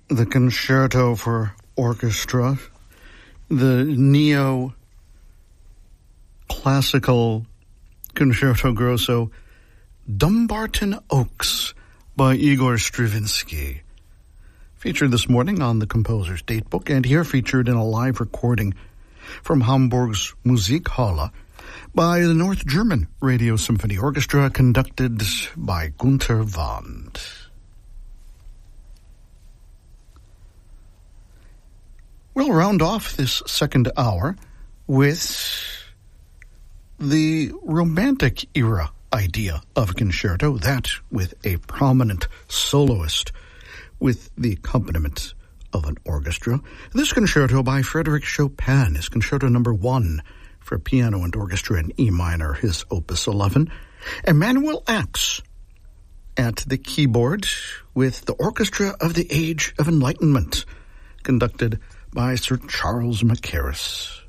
the Concerto for Orchestra, the neo-classical Concerto Grosso, Dumbarton Oaks by Igor Stravinsky. Featured this morning on the composer's datebook, and here featured in a live recording from Hamburg's Musikhalle by the North German Radio Symphony Orchestra, conducted by Günter Wand. We'll round off this second hour with the Romantic era idea of a concerto, that with a prominent soloist with the accompaniment of an orchestra. This concerto by Frédéric Chopin is Concerto No. 1 for piano and orchestra in E minor, his Opus 11. Emanuel Ax at the keyboard with the Orchestra of the Age of Enlightenment, conducted by Sir Charles Mackerras.